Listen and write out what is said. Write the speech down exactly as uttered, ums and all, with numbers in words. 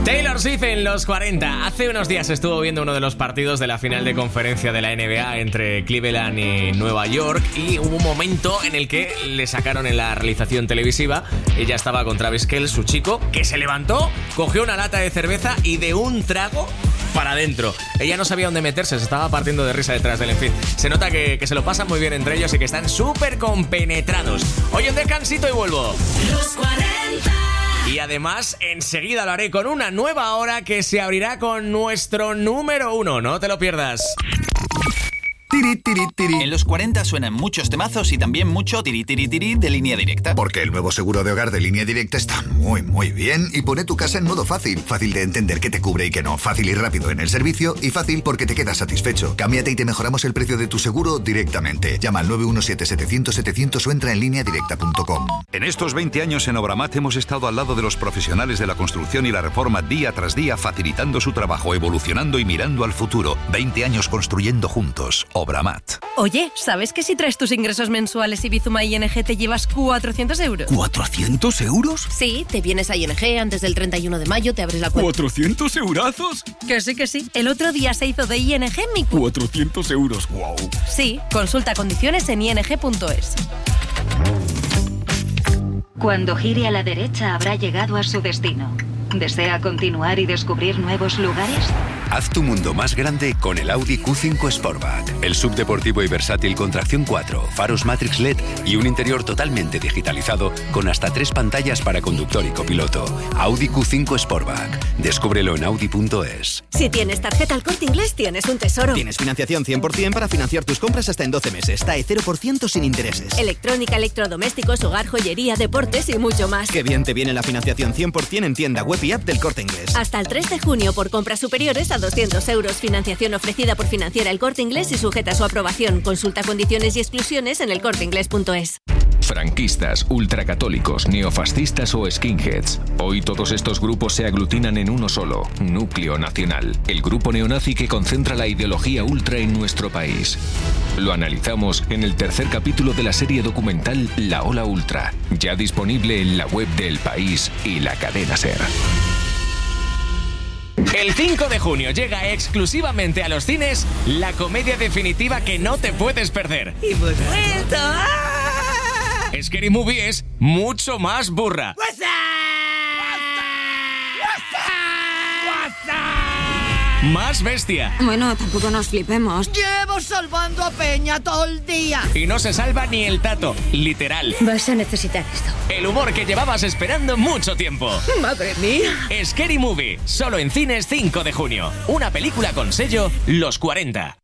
Taylor Swift en los cuarenta. Hace unos días estuvo viendo uno de los partidos de la final de conferencia de la N B A entre Cleveland y Nueva York, y hubo un momento en el que le sacaron en la realización televisiva. Ella estaba con Travis Kelce, su chico, que se levantó, cogió una lata de cerveza y de un trago para adentro. Ella no sabía dónde meterse, se estaba partiendo de risa detrás del. En fin, se nota que, que se lo pasan muy bien entre ellos y que están súper compenetrados. Oye, un descansito y vuelvo. Los cuarenta. Y además, enseguida lo haré con una nueva hora que se abrirá con nuestro número uno. No te lo pierdas. Tiri, tiri, tiri. En los cuarenta suenan muchos temazos y también mucho tiri, tiri, tiri de Línea Directa. Porque el nuevo seguro de hogar de Línea Directa está muy, muy bien y pone tu casa en modo fácil. Fácil de entender qué te cubre y qué no. Fácil y rápido en el servicio y fácil porque te quedas satisfecho. Cámbiate y te mejoramos el precio de tu seguro directamente. Llama al nueve uno siete, setecientos, setecientos o entra en línea directa punto com. En estos veinte años en Obramat hemos estado al lado de los profesionales de la construcción y la reforma día tras día, facilitando su trabajo, evolucionando y mirando al futuro. veinte años construyendo juntos. Obramat. Oye, ¿sabes que si traes tus ingresos mensuales y Bizuma I N G te llevas cuatrocientos euros? ¿cuatrocientos euros? Sí, te vienes a I N G antes del treinta y uno de mayo, te abres la cuenta. ¿cuatrocientos eurazos? Que sí, que sí. El otro día se hizo de I N G mi cuenta. cuatrocientos euros, wow. Sí, consulta condiciones en i n g punto es. Cuando gire a la derecha habrá llegado a su destino. ¿Desea continuar y descubrir nuevos lugares? Haz tu mundo más grande con el Audi Q cinco Sportback. El subdeportivo y versátil con tracción cuatro, faros Matrix L E D y un interior totalmente digitalizado con hasta tres pantallas para conductor y copiloto. Audi Q cinco Sportback. Descúbrelo en audi punto es. Si tienes tarjeta Al Corte Inglés, tienes un tesoro. Tienes financiación cien por ciento para financiar tus compras hasta en doce meses. T A E cero por ciento sin intereses. Electrónica, electrodomésticos, hogar, joyería, deportes y mucho más. Qué bien te viene la financiación cien por ciento en tienda web y app del Corte Inglés. Hasta el tres de junio por compras superiores a doscientos euros. Financiación ofrecida por Financiera El Corte Inglés y sujeta a su aprobación. Consulta condiciones y exclusiones en el corte inglés punto es. Franquistas, ultracatólicos, neofascistas o skinheads. Hoy todos estos grupos se aglutinan en uno solo, Núcleo Nacional, el grupo neonazi que concentra la ideología ultra en nuestro país. Lo analizamos en el tercer capítulo de la serie documental La Ola Ultra, ya disponible en la web de El País y la cadena SER. El cinco de junio llega exclusivamente a los cines la comedia definitiva que no te puedes perder. ¡Y hemos vuelto! Scary Movie es mucho más burra. ¡What's up? ¡What's up? Más bestia. Bueno, tampoco nos flipemos. Llevo salvando a Peña todo el día. Y no se salva ni el tato, literal. Vas a necesitar esto. El humor que llevabas esperando mucho tiempo. ¡Madre mía! Scary Movie, solo en cines cinco de junio. Una película con sello Los cuarenta.